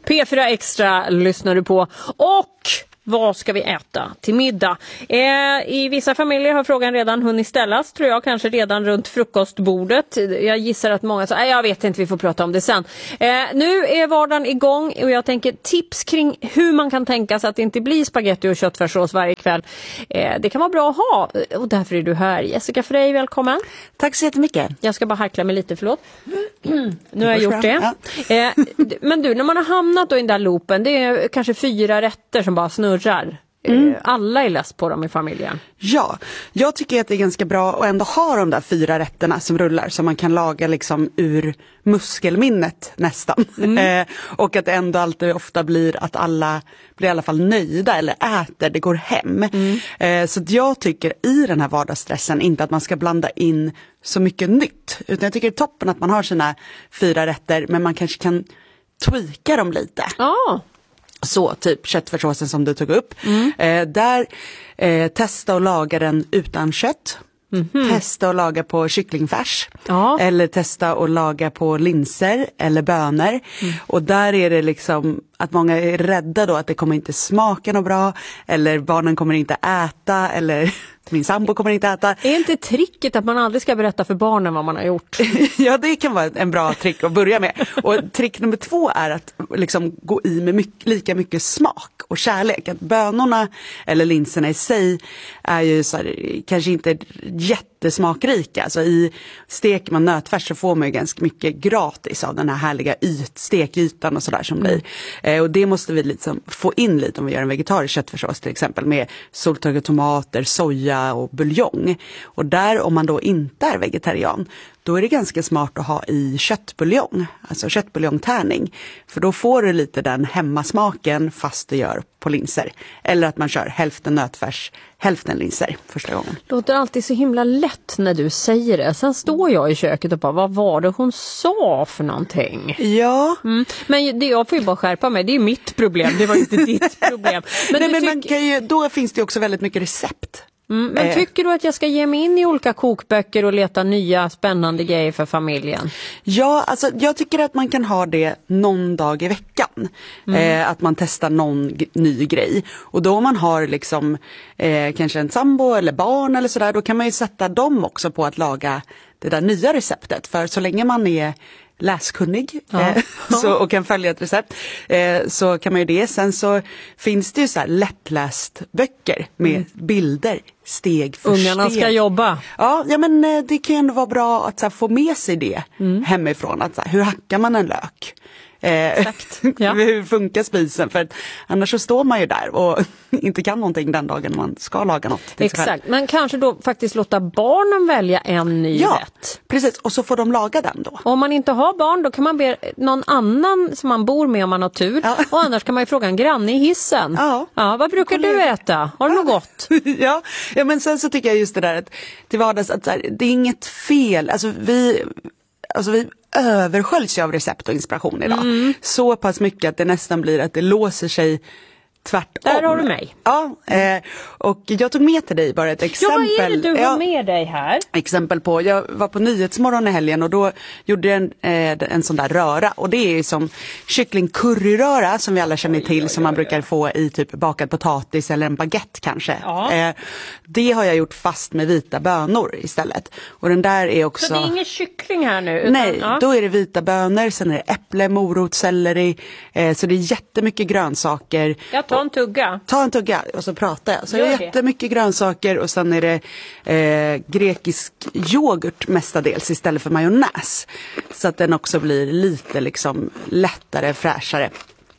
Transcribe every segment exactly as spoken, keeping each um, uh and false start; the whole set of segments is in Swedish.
P fyra Extra lyssnar du på. Och vad ska vi äta till middag? Eh, I vissa familjer har frågan redan hunnit ställas, tror jag, kanske redan runt frukostbordet. Jag gissar att många säger, jag vet inte, vi får prata om det sen. Eh, nu är vardagen igång och jag tänker tips kring hur man kan tänka sig att det inte blir spaghetti och köttfärssås varje kväll. Eh, det kan vara bra att ha och därför är du här. Jessica Frey, välkommen. Tack så jättemycket. Jag ska bara harkla mig lite, förlåt. Nu har jag gjort det. Ja. Eh, men du, när man har hamnat då i den där loopen, det är kanske fyra rätter som bara snurrar. Mm. Alla är läst på dem i familjen. Ja, jag tycker att det är ganska bra att ändå ha de där fyra rätterna som rullar, så man kan laga liksom ur muskelminnet nästan. Mm. eh, och att det ändå alltid ofta blir att alla blir i alla fall nöjda eller äter, det går hem. Mm. Eh, så jag tycker i den här vardagsstressen inte att man ska blanda in så mycket nytt, utan jag tycker det är toppen att man har sina fyra rätter, men man kanske kan tweaka dem lite. Ja. Ah. Så typ köttfärssåsen som du tog upp. Mm. Eh, där eh, testa att laga den utan kött. Mm-hmm. Testa att laga på kycklingfärs. Ja. Eller testa att laga på linser eller bönor. Mm. Och där är det liksom att många är rädda då att det kommer inte smaka något bra. Eller barnen kommer inte äta. Eller min sambo kommer inte äta. Är inte tricket att man aldrig ska berätta för barnen vad man har gjort? Ja, det kan vara en bra trick att börja med. Och trick nummer två är att liksom gå i med mycket, lika mycket smak och kärlek. Att bönorna eller linserna i sig är ju så här, kanske inte jättesmakrika. Alltså i steker man nötfärs så får man ju ganska mycket gratis av den här härliga yt, stekytan och sådär som blir. Eh, och det måste vi liksom få in lite om vi gör en vegetarisk köttfärssås till exempel med soltorkade tomater, soja och buljong. Och där om man då inte är vegetarian, då är det ganska smart att ha i köttbuljong, alltså köttbuljongtärning. För då får du lite den hemmasmaken fast du gör på linser. Eller att man kör hälften nötfärs, hälften linser första gången. Låter alltid så himla lätt när du säger det. Sen står jag i köket och bara, vad var det hon sa för någonting? Ja. Mm. Men det, jag får ju bara skärpa mig, det är mitt problem, det var inte ditt problem. Men, Nej, men man kan ju, då finns det ju också väldigt mycket recept. Mm, men tycker du att jag ska ge mig in i olika kokböcker och leta nya spännande grejer för familjen? Ja, alltså jag tycker att man kan ha det någon dag i veckan. Mm. Eh, att man testar någon g- ny grej. Och då om man har liksom eh, kanske en sambo eller barn eller sådär, då kan man ju sätta dem också på att laga det där nya receptet. För så länge man är läskunnig ja. eh, så, och kan följa ett recept eh, så kan man ju det. Sen så finns det ju så här lättläst böcker med mm. bilder steg för Ungarna steg. Ska jobba. Ja, ja men eh, det kan ju ändå vara bra att så här, få med sig det mm. hemifrån. Att, så här, hur hackar man en lök? Eh, Exakt. Ja. Hur funkar spisen? För att annars så står man ju där och inte kan någonting den dagen man ska laga något. Exakt, men kanske då faktiskt låta barnen välja en ny ja, rätt. Precis, och så får de laga den då. Om man inte har barn, då kan man be någon annan som man bor med om man har tur. Ja. Och annars kan man ju fråga en granne i hissen. Ja. Ja, vad brukar Kollega. du äta? Har du ja. något gott? ja. ja, men sen så tycker jag just det där att till vardags att så här, det är inget fel. Alltså vi... Alltså vi översköljs ju av recept och inspiration idag. Mm. Så pass mycket att det nästan blir att det låser sig tvärtom. Där har du mig. Ja, eh, och jag tog med till dig bara ett exempel. Ja, vad är det du har ja, med dig här? Exempel på, jag var på Nyhetsmorgon i helgen och då gjorde jag en, eh, en sån där röra. Och det är ju som kyckling-curryröra som vi alla känner till, oj, oj, som man oj, brukar oj. få i typ bakad potatis eller en baguette kanske. Ja. Eh, det har jag gjort fast med vita bönor istället. Och den där är också... Så det är ingen kyckling här nu? Utan, nej, ja. då är det vita bönor, sen är det äpple, morot, selleri. Eh, så det är jättemycket grönsaker. Jag tar en tugga. Ta en tugga och så pratar jag. Så det är jättemycket grönsaker och sen är det eh, grekisk yoghurt mestadels istället för majonnäs. Så att den också blir lite liksom lättare, fräschare.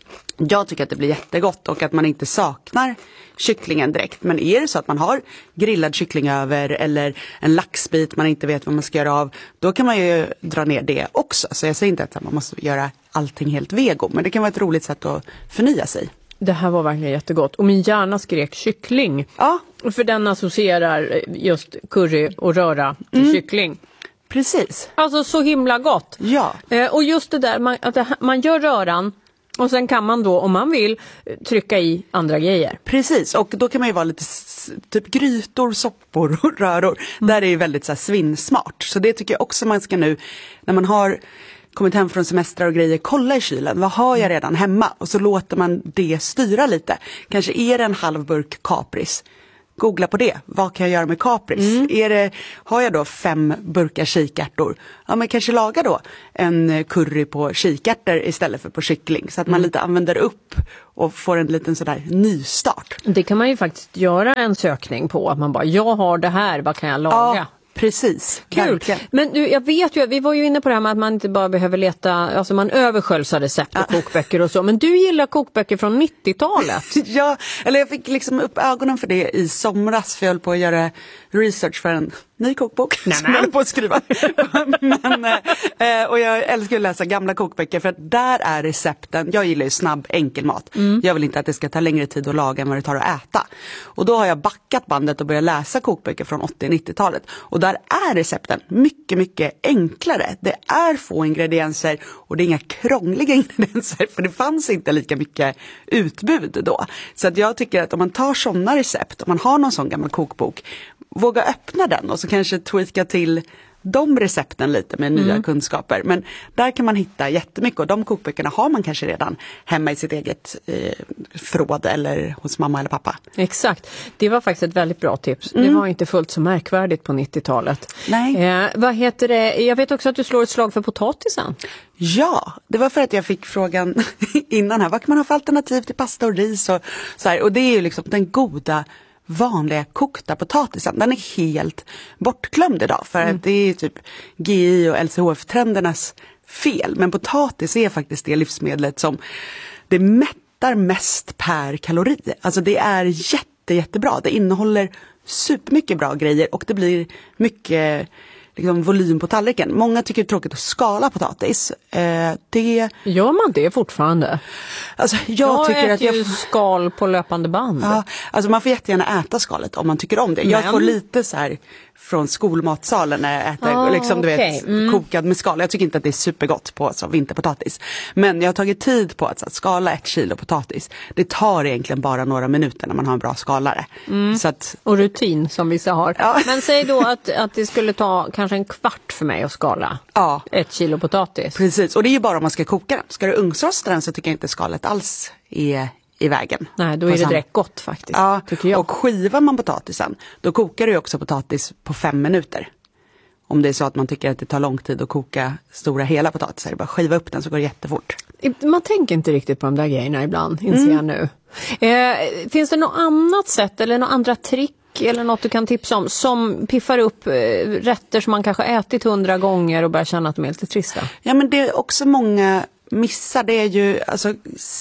Jag tycker att det blir jättegott och att man inte saknar kycklingen direkt. Men är det så att man har grillad kyckling över eller en laxbit man inte vet vad man ska göra av, då kan man ju dra ner det också. Så jag säger inte att man måste göra allting helt vego, men det kan vara ett roligt sätt att förnya sig. Det här var verkligen jättegott. Och min hjärna skrek kyckling. Ja. För den associerar just curry och röra till mm. kyckling. Precis. Alltså så himla gott. Ja. Eh, och just det där, man, att det, man gör röran och sen kan man då, om man vill, trycka i andra grejer. Precis, och då kan man ju vara lite typ grytor, soppor och röror. Mm. Där är ju väldigt så här svinsmart. Så det tycker jag också man ska nu, när man har kommit hem från semester och grejer, kolla i kylen, vad har jag redan hemma? Och så låter man det styra lite. Kanske är det en halv burk kapris. Googla på det. Vad kan jag göra med kapris? Mm. Är det, har jag då fem burkar kikärtor? Ja, men kanske laga då en curry på kikärtor istället för på kyckling. Så att man mm. lite använder upp och får en liten sådär nystart. Det kan man ju faktiskt göra en sökning på. Att man bara, jag har det här, vad kan jag laga? Ja. Precis, kul. Verkligen. Men du, jag vet ju, vi var ju inne på det här med att man inte bara behöver leta, alltså man översköljsar recept och ja. kokböcker och så, men du gillar kokböcker från nittiotalet. Ja, eller jag fick liksom upp ögonen för det i somras, för jag höll på att göra research för en ny kokbok Nämen. som jag höll på att skriva. Men, eh, och jag älskar att läsa gamla kokböcker, för att där är recepten, jag gillar ju snabb, enkel mat. Mm. Jag vill inte att det ska ta längre tid att laga än vad det tar att äta. Och då har jag backat bandet och börjat läsa kokböcker från åttio-nittiotalet. Och där är recepten mycket, mycket enklare. Det är få ingredienser och det är inga krångliga ingredienser, för det fanns inte lika mycket utbud då. Så att jag tycker att om man tar sådana recept, om man har någon sån gammal kokbok, våga öppna den och så kanske tweaka till de recepten lite med nya mm. kunskaper. Men där kan man hitta jättemycket, och de kokböckerna har man kanske redan hemma i sitt eget eh, förråd eller hos mamma eller pappa. Exakt, det var faktiskt ett väldigt bra tips. Mm. Det var inte fullt så märkvärdigt på nittiotalet. Nej. Eh, vad heter det? Jag vet också att du slår ett slag för potatisen. Ja, det var för att jag fick frågan innan här, vad kan man ha för alternativ till pasta och ris och så här. Och det är ju liksom den goda vanliga kokta potatisen. Den är helt bortglömd idag, för mm. att det är typ G I och L C H F-trendernas fel. Men potatis är faktiskt det livsmedlet som det mättar mest per kalori. Alltså det är jätte, jättebra. Det innehåller supermycket bra grejer och det blir mycket liksom volym på tallriken. Många tycker det är tråkigt att skala potatis. Eh, det... Gör man det fortfarande? Alltså, jag, jag tycker äter att jag ju skal på löpande band. Ja, alltså man får jättegärna äta skalet om man tycker om det. Men... Jag får lite så här från skolmatsalen när jag äter ah, liksom, du okay. vet, mm. kokad med skal. Jag tycker inte att det är supergott på så, vinterpotatis. Men jag har tagit tid på att, så, att skala ett kilo potatis. Det tar egentligen bara några minuter när man har en bra skalare. Mm. Så att... Och rutin som vissa har. Ja. Men säg då att, att det skulle ta kanske en kvart för mig att skala ja. ett kilo potatis. Precis, och det är ju bara om man ska koka den. Ska du ugnsrosta den så tycker jag inte skalet alls är i vägen. Nej, då är det direkt gott faktiskt, ja, tycker jag. Och skivar man potatisen, då kokar du ju också potatis på fem minuter. Om det är så att man tycker att det tar lång tid att koka stora hela potatisar, bara skiva upp den så går det jättefort. Man tänker inte riktigt på de där grejerna ibland, inser mm. jag nu. Eh, finns det något annat sätt eller några andra trick eller något du kan tipsa om som piffar upp eh, rätter som man kanske ätit hundra gånger och börjar känna att de är lite trista? Ja, men det är också många missar, det är ju alltså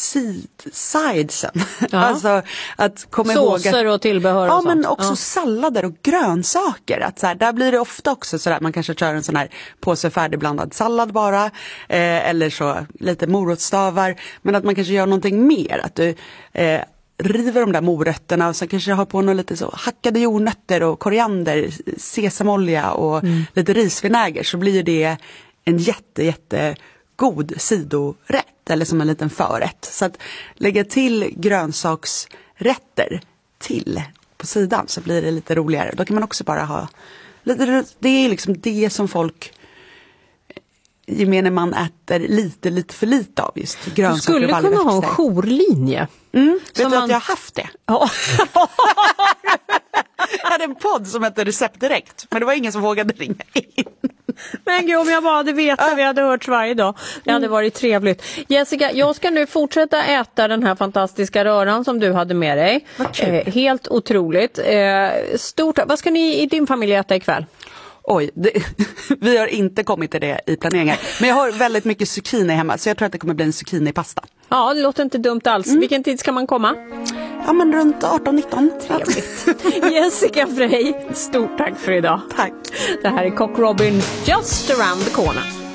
sidesen. Ja. Alltså att komma ihåg att, såser och tillbehör och ja, sånt. men också ja. sallader och grönsaker. Att så här, där blir det ofta också så där, man kanske kör en sån här påse färdigblandad sallad bara. Eh, eller så lite morotstavar. Men att man kanske gör någonting mer. Att du eh, river de där morötterna och så kanske har på något lite så hackade jordnötter och koriander, sesamolja och mm. lite risvinäger. Så blir det en jätte, jätte god sidorätt eller som en liten förrätt. Så att lägga till grönsaksrätter till på sidan så blir det lite roligare. Då kan man också bara ha lite, det är liksom det som folk gemene man äter lite, lite för lite av, just grönsaker. Du skulle och kunna ha en jourlinje. Mm, vet du man... att jag har haft det? Ja. Jag hade en podd som hette Recept Direkt, men det var ingen som vågade ringa in. Men gud, om jag bara hade vetat, vi hade hört varje dag. Det hade varit trevligt. Jessica, jag ska nu fortsätta äta den här fantastiska röran som du hade med dig. Eh, helt otroligt. Eh, stort. Vad ska ni i din familj äta ikväll? Oj, det, vi har inte kommit till det i planeringen. Men jag har väldigt mycket zucchini hemma, så jag tror att det kommer bli en zucchini-pasta. Ja, det låter inte dumt alls. Mm. Vilken tid ska man komma? Ja, men runt arton nitton. Trevligt. Jessica Frey, stort tack för idag. Tack. Det här är Cock Robin, Just Around the Corner.